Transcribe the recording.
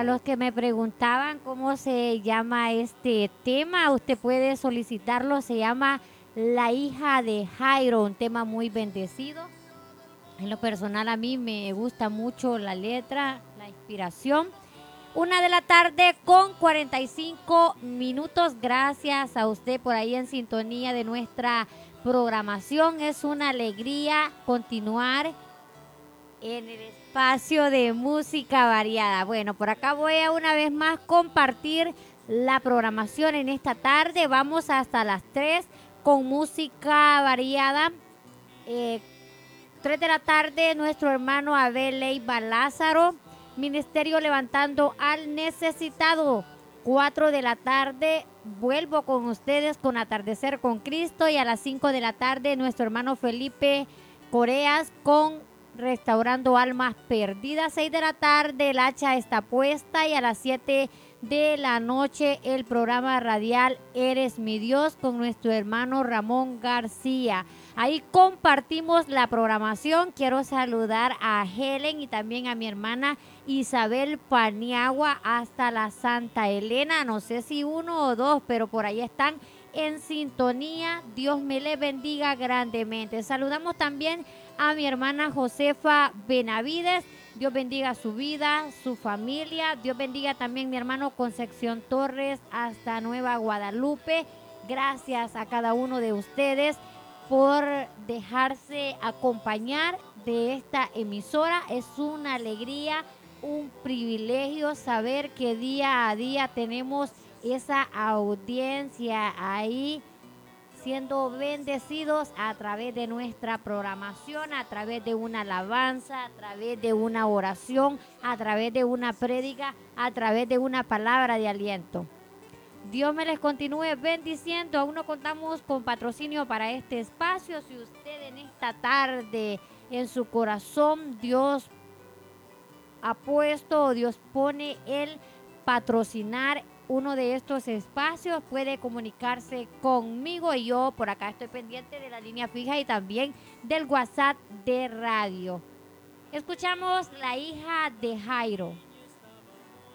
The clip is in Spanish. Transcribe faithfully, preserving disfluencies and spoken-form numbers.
Para los que me preguntaban cómo se llama este tema, usted puede solicitarlo. Se llama La hija de Jairo, un tema muy bendecido. En lo personal a mí me gusta mucho la letra, la inspiración. Una de la tarde con cuarenta y cinco minutos. Gracias a usted por ahí en sintonía de nuestra programación. Es una alegría continuar en el espacio de música variada. Bueno, por acá voy a una vez más compartir la programación en esta tarde. Vamos hasta las tres con música variada. Eh, tres de la tarde, nuestro hermano Abel Leiva Lázaro, Ministerio Levantando al Necesitado. cuatro de la tarde, vuelvo con ustedes con Atardecer con Cristo. Y a las cinco de la tarde, nuestro hermano Felipe Coreas con Restaurando Almas Perdidas. seis de la tarde, el hacha está puesta. Y a las siete de la noche, el programa radial Eres mi Dios con nuestro hermano Ramón García. Ahí compartimos la programación. Quiero saludar a Helen y también a mi hermana Isabel Paniagua hasta la Santa Elena. No sé si uno o dos, pero por ahí están en sintonía. Dios me les bendiga grandemente. Saludamos también a mi hermana Josefa Benavides. Dios bendiga su vida, su familia. Dios bendiga también mi hermano Concepción Torres hasta Nueva Guadalupe. Gracias a cada uno de ustedes por dejarse acompañar de esta emisora. Es una alegría, un privilegio saber que día a día tenemos esa audiencia ahí siendo bendecidos a través de nuestra programación, a través de una alabanza, a través de una oración, a través de una prédica, a través de una palabra de aliento. Dios me les continúe bendiciendo. Aún no contamos con patrocinio para este espacio. Si usted en esta tarde en su corazón Dios ha puesto o Dios pone el patrocinar uno de estos espacios, puede comunicarse conmigo y yo por acá estoy pendiente de la línea fija y también del WhatsApp de radio. Escuchamos La hija de Jairo.